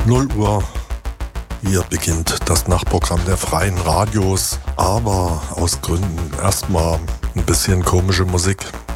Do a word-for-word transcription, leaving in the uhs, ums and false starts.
null Uhr. Hier beginnt das Nachtprogramm der freien Radios, aber aus Gründen erstmal ein bisschen komische Musik.